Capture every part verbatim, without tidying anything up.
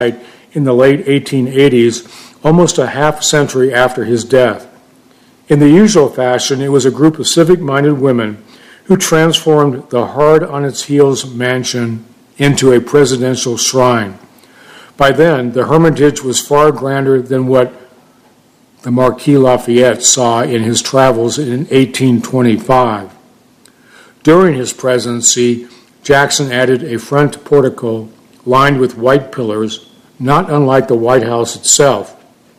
in the late eighteen eighties, almost a half century after his death. In the usual fashion, it was a group of civic-minded women who transformed the hard-on-its-heels mansion into a presidential shrine. By then, the Hermitage was far grander than what the Marquis Lafayette saw in his travels in eighteen twenty-five. During his presidency, Jackson added a front portico lined with white pillars, not unlike the White House itself.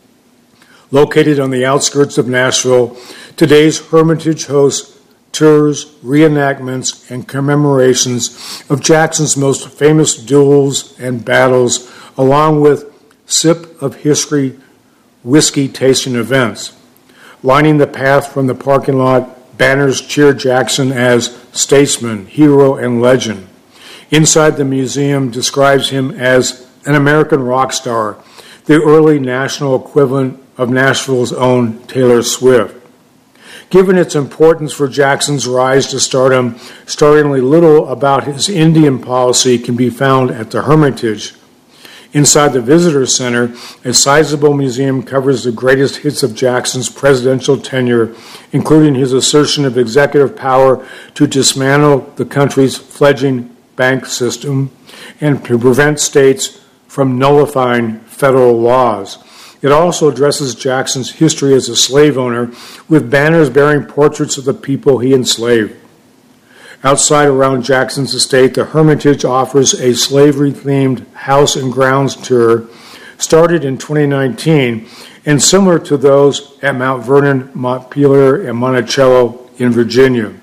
Located on the outskirts of Nashville, today's Hermitage hosts tours, reenactments, and commemorations of Jackson's most famous duels and battles, along with sip of history whiskey tasting events. Lining the path from the parking lot, banners cheer Jackson as statesman, hero, and legend. Inside the museum describes him as an American rock star, the early national equivalent of Nashville's own Taylor Swift. Given its importance for Jackson's rise to stardom, startlingly little about his Indian policy can be found at the Hermitage. Inside the Visitor Center, a sizable museum covers the greatest hits of Jackson's presidential tenure, including his assertion of executive power to dismantle the country's fledgling bank system and to prevent states from nullifying federal laws. It also addresses Jackson's history as a slave owner, with banners bearing portraits of the people he enslaved. Outside around Jackson's estate, the Hermitage offers a slavery-themed house and grounds tour, started in twenty nineteen, and similar to those at Mount Vernon, Montpelier, and Monticello in Virginia.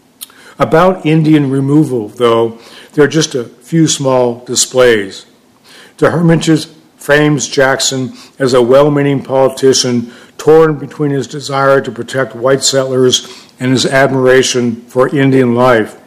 About Indian removal, though, there are just a few small displays. The Hermitage frames Jackson as a well-meaning politician torn between his desire to protect white settlers and his admiration for Indian life.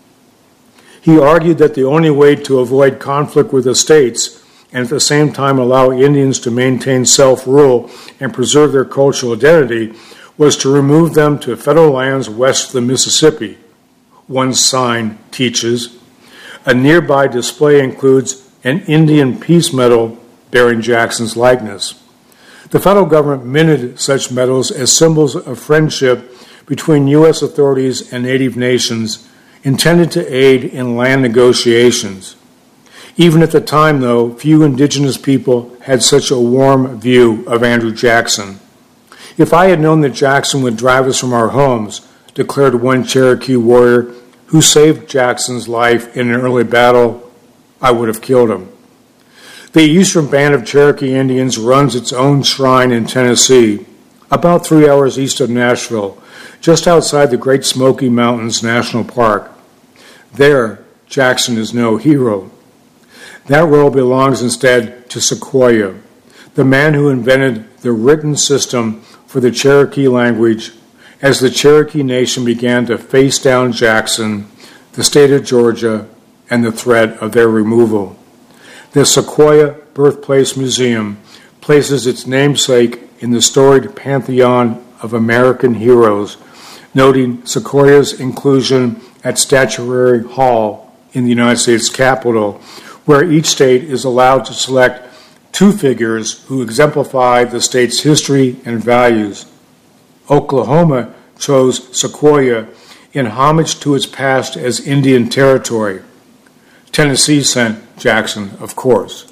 He argued that the only way to avoid conflict with the states and at the same time allow Indians to maintain self-rule and preserve their cultural identity was to remove them to federal lands west of the Mississippi. One sign teaches. A nearby display includes an Indian peace medal bearing Jackson's likeness. The federal government minted such medals as symbols of friendship between U S authorities and native nations, intended to aid in land negotiations. Even at the time, though, few indigenous people had such a warm view of Andrew Jackson. If I had known that Jackson would drive us from our homes, declared one Cherokee warrior who saved Jackson's life in an early battle, I would have killed him. The Eastern Band of Cherokee Indians runs its own shrine in Tennessee, about three hours east of Nashville, just outside the Great Smoky Mountains National Park. There, Jackson is no hero. That role belongs instead to Sequoyah, the man who invented the written system for the Cherokee language as the Cherokee Nation began to face down Jackson, the state of Georgia, and the threat of their removal. The Sequoyah Birthplace Museum places its namesake in the storied pantheon of American heroes, noting Sequoyah's inclusion at Statuary Hall in the United States Capitol, where each state is allowed to select two figures who exemplify the state's history and values. Oklahoma chose Sequoyah in homage to its past as Indian Territory. Tennessee sent Jackson, of course.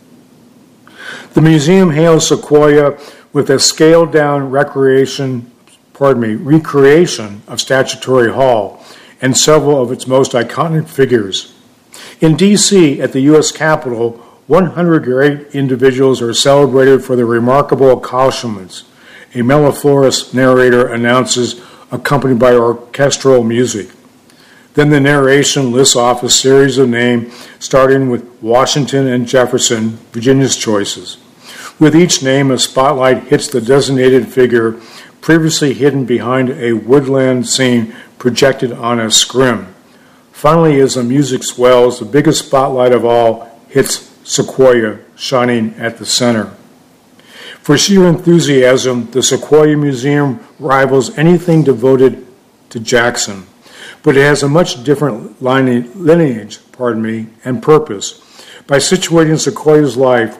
The museum hails Sequoyah with a scaled-down recreation, pardon me, recreation of Statuary Hall and several of its most iconic figures. In D C, at the U S Capitol, one hundred great individuals are celebrated for their remarkable accomplishments. A mellifluous narrator announces, accompanied by orchestral music. Then the narration lists off a series of names, starting with Washington and Jefferson, Virginia's choices. With each name, a spotlight hits the designated figure previously hidden behind a woodland scene projected on a scrim. Finally, as the music swells, the biggest spotlight of all hits Sequoyah, shining at the center. For sheer enthusiasm, the Sequoyah Museum rivals anything devoted to Jackson, but it has a much different lineage, pardon me, and purpose. by situating Sequoia's life